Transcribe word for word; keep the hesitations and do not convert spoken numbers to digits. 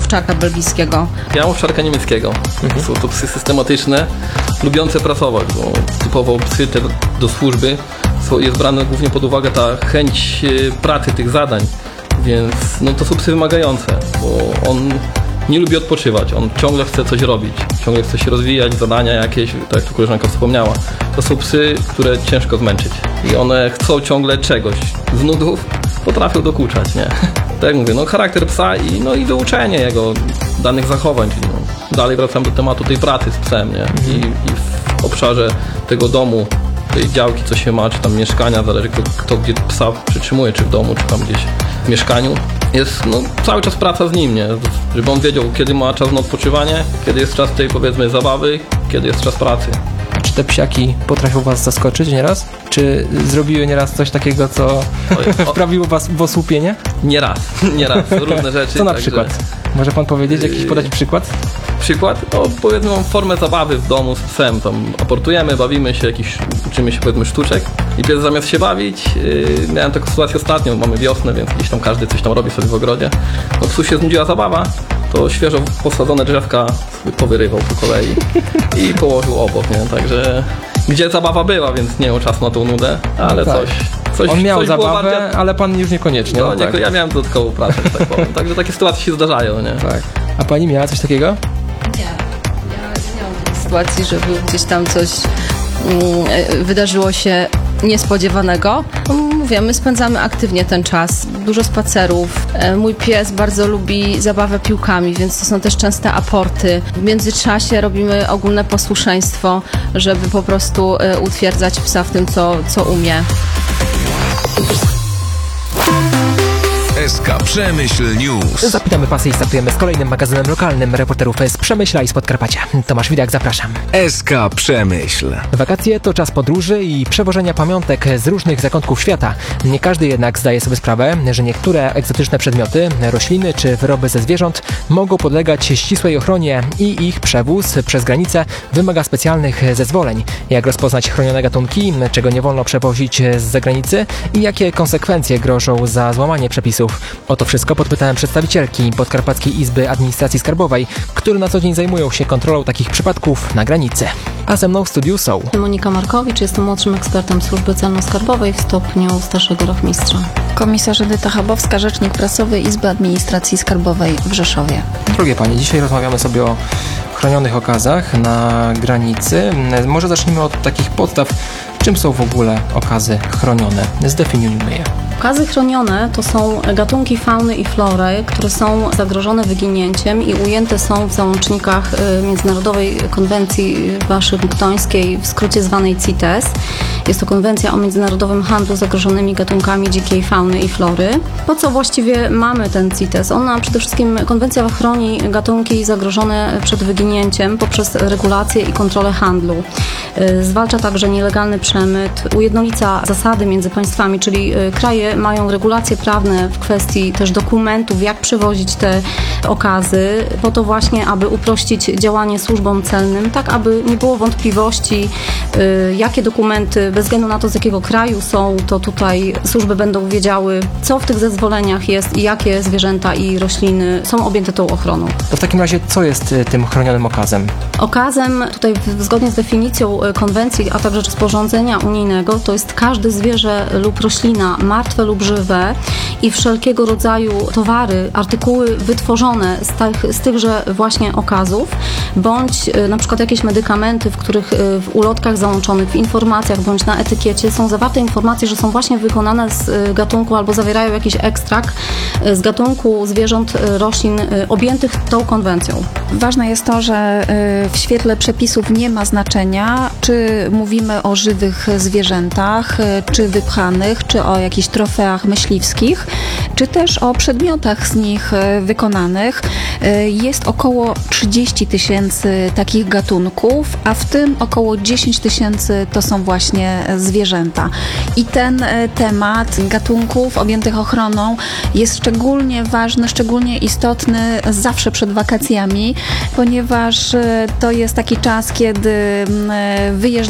owczarka belgijskiego? Ja mam owczarka niemieckiego. Mhm. Są to psy systematyczne, lubiące pracować, bo typowo psy te do służby jest brana głównie pod uwagę ta chęć pracy, tych zadań, więc no, to są psy wymagające, bo on nie lubi odpoczywać, on ciągle chce coś robić, ciągle chce się rozwijać, zadania jakieś, tak jak tu koleżanka wspomniała. To są psy, które ciężko zmęczyć i one chcą ciągle czegoś. Z nudów potrafią dokuczać, nie? Tak jak mówię, no charakter psa i, no, i wyuczenie jego danych zachowań, czyli no, dalej wracam do tematu tej pracy z psem, nie? I, i w obszarze tego domu, tej działki, co się ma, czy tam mieszkania, zależy kto, kto gdzie psa przytrzymuje, czy w domu, czy tam gdzieś w mieszkaniu. Jest no, cały czas praca z nim, nie? Żeby on wiedział, kiedy ma czas na odpoczywanie, kiedy jest czas tej, powiedzmy, zabawy, kiedy jest czas pracy. Czy te psiaki potrafią was zaskoczyć nieraz? Czy zrobiły nieraz coś takiego, co Oj, o... wprawiło was w osłupienie? Nieraz, nieraz. Różne rzeczy. Co na także... przykład? Może pan powiedzieć, jakiś podać przykład? Przykład? No, powiedzmy, mam formę zabawy w domu z psem. Tam aportujemy, bawimy się, jakiś, uczymy się, powiedzmy, sztuczek. I pies zamiast się bawić, yy, miałem taką sytuację ostatnio, mamy wiosnę, więc gdzieś tam każdy coś tam robi sobie w ogrodzie. No psu się znudziła zabawa, to świeżo posadzone drzewka powyrywał po kolei i położył obok, nie? Także gdzie zabawa była, więc nie miał czasu na tą nudę, ale no tak. coś... Coś, On miał coś zabawę, bardziej... ale pan już niekoniecznie. No, no nie, tak. Ja miałem dodatkową pracę, tak powiem. Także takie sytuacje się zdarzają, nie? Tak. A pani miała coś takiego? Nie. Ja nie miałam takiej sytuacji, żeby gdzieś tam coś mm, wydarzyło się niespodziewanego. Mówię, my spędzamy aktywnie ten czas, dużo spacerów. Mój pies bardzo lubi zabawę piłkami, więc to są też częste aporty. W międzyczasie robimy ogólne posłuszeństwo, żeby po prostu utwierdzać psa w tym, co, co umie. S K Przemyśl News. Zapytamy pasy i startujemy z kolejnym magazynem lokalnym reporterów z Przemyśla i z Podkarpacia. Tomasz Widak, zapraszam. S K Przemyśl. Wakacje to czas podróży i przewożenia pamiątek z różnych zakątków świata. Nie każdy jednak zdaje sobie sprawę, że niektóre egzotyczne przedmioty, rośliny czy wyroby ze zwierząt mogą podlegać ścisłej ochronie i ich przewóz przez granicę wymaga specjalnych zezwoleń. Jak rozpoznać chronione gatunki, czego nie wolno przewozić z zagranicy i jakie konsekwencje grożą za złamanie przepisów. O to wszystko podpytałem przedstawicielki Podkarpackiej Izby Administracji Skarbowej, które na co dzień zajmują się kontrolą takich przypadków na granicy. A ze mną w studiu są Monika Markowicz, jestem młodszym ekspertem Służby Celno-Skarbowej w stopniu starszego rachmistrza. Komisarz Edyta Chabowska, rzecznik prasowy Izby Administracji Skarbowej w Rzeszowie. Drogie panie, dzisiaj rozmawiamy sobie o chronionych okazach na granicy. Może zacznijmy od takich podstaw. Czym są w ogóle okazy chronione? Zdefiniujmy je. Okazy chronione to są gatunki fauny i flory, które są zagrożone wyginięciem i ujęte są w załącznikach Międzynarodowej Konwencji Waszyngtońskiej, w skrócie zwanej C I T E S. Jest to konwencja o międzynarodowym handlu zagrożonymi gatunkami dzikiej fauny i flory. Po co właściwie mamy ten C I T E S? Ona przede wszystkim, konwencja chroni gatunki zagrożone przed wyginięciem poprzez regulację i kontrolę handlu. Zwalcza także nielegalny przemyt, ujednolica zasady między państwami, czyli kraje mają regulacje prawne w kwestii też dokumentów, jak przewozić te okazy, po to właśnie, aby uprościć działanie służbom celnym, tak aby nie było wątpliwości, jakie dokumenty, bez względu na to, z jakiego kraju są, to tutaj służby będą wiedziały, co w tych zezwoleniach jest i jakie zwierzęta i rośliny są objęte tą ochroną. To w takim razie co jest tym chronionym okazem? Okazem, tutaj zgodnie z definicją konwencji, a także rozporządzenia unijnego, to jest każde zwierzę lub roślina martwe lub żywe i wszelkiego rodzaju towary, artykuły wytworzone z, tych, z tychże właśnie okazów, bądź na przykład jakieś medykamenty, w których w ulotkach załączonych, w informacjach bądź na etykiecie są zawarte informacje, że są właśnie wykonane z gatunku albo zawierają jakiś ekstrakt z gatunku zwierząt, roślin objętych tą konwencją. Ważne jest to, że w świetle przepisów nie ma znaczenia, czy mówimy o żywych zwierzętach, czy wypchanych, czy o jakichś trofeach myśliwskich, czy też o przedmiotach z nich wykonanych. Jest około trzydzieści tysięcy takich gatunków, a w tym około dziesięć tysięcy to są właśnie zwierzęta. I ten temat gatunków objętych ochroną jest szczególnie ważny, szczególnie istotny zawsze przed wakacjami, ponieważ to jest taki czas, kiedy wyjeżdżamy